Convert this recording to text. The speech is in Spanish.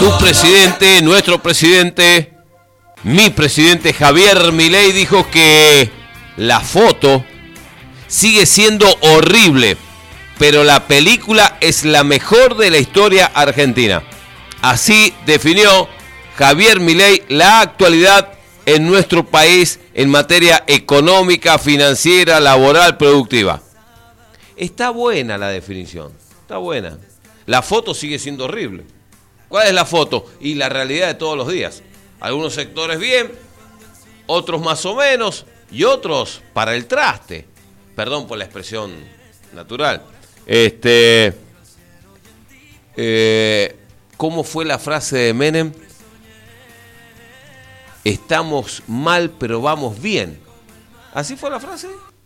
Tu presidente, nuestro presidente, mi presidente Javier Milei dijo que la foto sigue siendo horrible, pero la película es la mejor de la historia argentina. Así definió Javier Milei la actualidad en nuestro país en materia económica, financiera, laboral, productiva. Está buena la definición, está buena. La foto sigue siendo horrible. ¿Cuál es la foto? Y la realidad de todos los días. Algunos sectores bien, otros más o menos, y otros para el traste. Perdón por la expresión natural. ¿Cómo fue la frase de Menem? Estamos mal, pero vamos bien. ¿Así fue la frase?